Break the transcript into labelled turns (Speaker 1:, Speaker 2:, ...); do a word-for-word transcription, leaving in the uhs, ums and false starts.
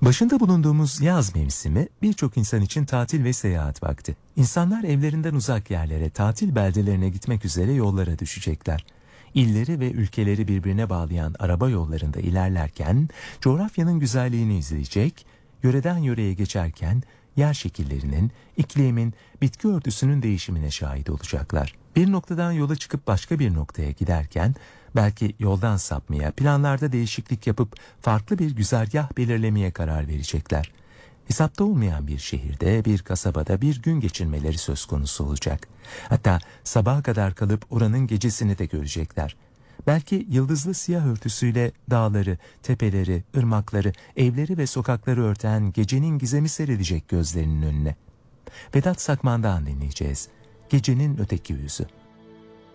Speaker 1: Başında bulunduğumuz yaz mevsimi birçok insan için tatil ve seyahat vakti. İnsanlar evlerinden uzak yerlere, tatil beldelerine gitmek üzere yollara düşecekler. İlleri ve ülkeleri birbirine bağlayan araba yollarında ilerlerken coğrafyanın güzelliğini izleyecek, yöreden yöreye geçerken yer şekillerinin, iklimin, bitki örtüsünün değişimine şahit olacaklar. Bir noktadan yola çıkıp başka bir noktaya giderken belki yoldan sapmaya, planlarda değişiklik yapıp farklı bir güzergah belirlemeye karar verecekler. Hesapta olmayan bir şehirde, bir kasabada bir gün geçirmeleri söz konusu olacak. Hatta sabaha kadar kalıp oranın gecesini de görecekler. Belki yıldızlı siyah örtüsüyle dağları, tepeleri, ırmakları, evleri ve sokakları örten gecenin gizemi seyredecek gözlerinin önüne. Vedat Sakman'dan dinleyeceğiz. Gecenin Öteki Yüzü.